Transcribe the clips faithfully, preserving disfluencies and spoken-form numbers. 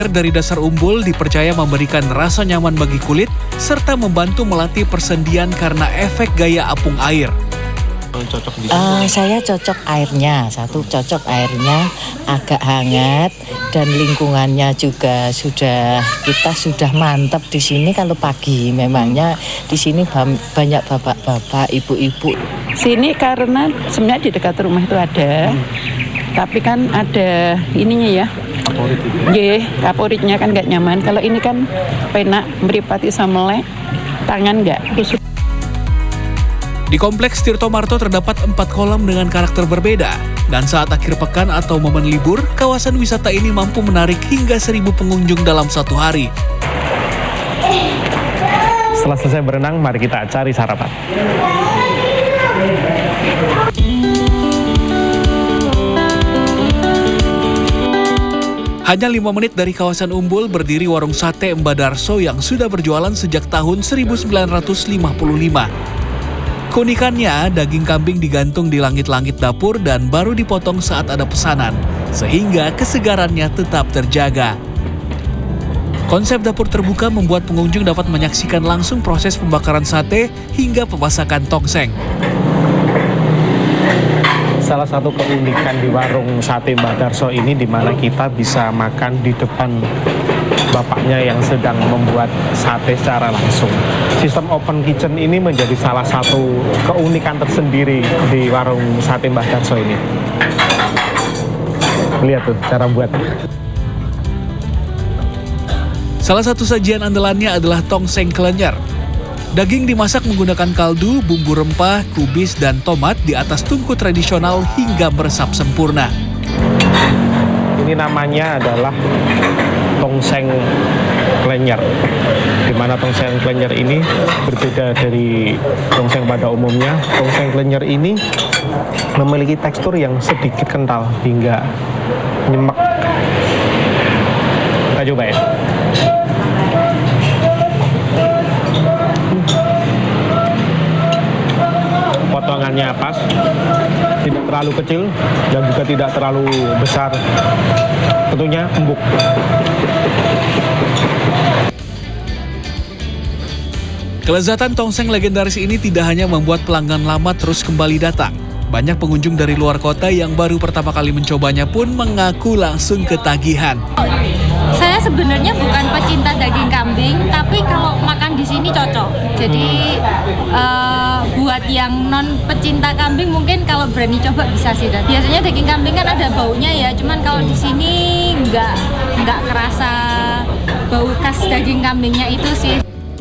Dari dasar umbul dipercaya memberikan rasa nyaman bagi kulit, serta membantu melatih persendian karena efek gaya apung air. Cocok di uh, saya cocok airnya, satu cocok airnya agak hangat dan lingkungannya juga sudah kita sudah mantap di sini. Kalau pagi memangnya di sini banyak bapak-bapak, ibu-ibu. Sini karena sebenarnya di dekat rumah itu ada, hmm. tapi kan ada ininya ya. Kaporit itu. Ye, kaporitnya kan nggak nyaman. Kalau ini kan penak, meripati samelek, tangan nggak kusut. Di Kompleks Tirto Marto terdapat empat kolam dengan karakter berbeda. Dan saat akhir pekan atau momen libur, kawasan wisata ini mampu menarik hingga seribu pengunjung dalam satu hari. Setelah selesai berenang, mari kita cari sarapan. Hanya lima menit dari kawasan Umbul berdiri warung sate Mbah Darso yang sudah berjualan sejak tahun seribu sembilan ratus lima puluh lima. Keunikannya, daging kambing digantung di langit-langit dapur dan baru dipotong saat ada pesanan, sehingga kesegarannya tetap terjaga. Konsep dapur terbuka membuat pengunjung dapat menyaksikan langsung proses pembakaran sate hingga pemasakan tongseng. Salah satu keunikan di warung sate Mbah Darso ini di mana kita bisa makan di depan bapaknya yang sedang membuat sate secara langsung. Sistem open kitchen ini menjadi salah satu keunikan tersendiri di warung sate Mbah Darso ini. Lihat tuh cara buat. Salah satu sajian andalannya adalah tongseng klenyer. Daging dimasak menggunakan kaldu, bumbu rempah, kubis, dan tomat di atas tungku tradisional hingga meresap sempurna. Ini namanya adalah tongseng klenyer, di mana tongseng klenyer ini berbeda dari tongseng pada umumnya. Tongseng klenyer ini memiliki tekstur yang sedikit kental hingga nyemek. Kita coba ya. Potongannya pas, tidak terlalu kecil dan juga tidak terlalu besar. Tentunya empuk. Kelezatan tongseng legendaris ini tidak hanya membuat pelanggan lama terus kembali datang. Banyak pengunjung dari luar kota yang baru pertama kali mencobanya pun mengaku langsung ketagihan. Saya sebenarnya bukan pecinta daging kambing, tapi kalau makan di sini cocok. Jadi uh, buat yang non pecinta kambing mungkin kalau berani coba bisa sih. Biasanya daging kambing kan ada baunya ya, cuman kalau di sini nggak nggak kerasa bau khas daging kambingnya itu sih.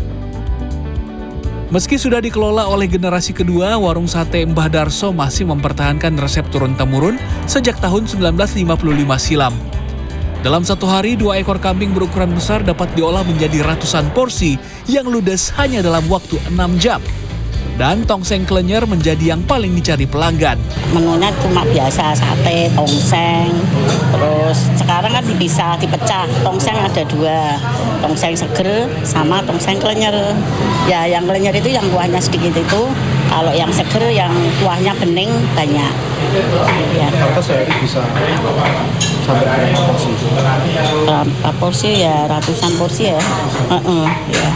Meski sudah dikelola oleh generasi kedua, warung sate Mbah Darso masih mempertahankan resep turun-temurun sejak tahun seribu sembilan ratus lima puluh lima silam. Dalam satu hari, dua ekor kambing berukuran besar dapat diolah menjadi ratusan porsi yang ludes hanya dalam waktu enam jam. Dan tongseng klenyer menjadi yang paling dicari pelanggan. Menunya cuma biasa, sate, tongseng, terus sekarang kan bisa dipecah. Tongseng ada dua, tongseng seger sama tongseng klenyer. Ya yang klenyer itu yang kuahnya sedikit itu, kalau yang seger yang kuahnya bening banyak. Ya. Kita sehari bisa sampai berapa porsi? Berapa porsi ya, ratusan porsi ya. Uh-uh, ya.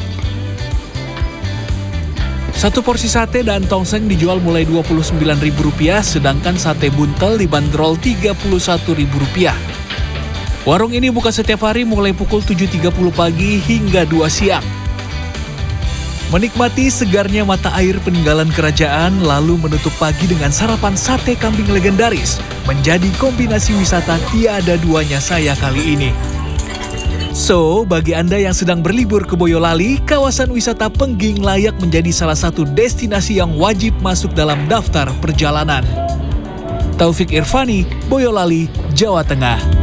Satu porsi sate dan tongseng dijual mulai dua puluh sembilan ribu rupiah, sedangkan sate buntel dibanderol tiga puluh satu ribu rupiah. Warung ini buka setiap hari mulai pukul tujuh tiga puluh pagi hingga dua siang. Menikmati segarnya mata air peninggalan kerajaan, lalu menutup pagi dengan sarapan sate kambing legendaris, menjadi kombinasi wisata tiada duanya saya kali ini. So, bagi Anda yang sedang berlibur ke Boyolali, kawasan wisata Pengging layak menjadi salah satu destinasi yang wajib masuk dalam daftar perjalanan. Taufik Irvani, Boyolali, Jawa Tengah.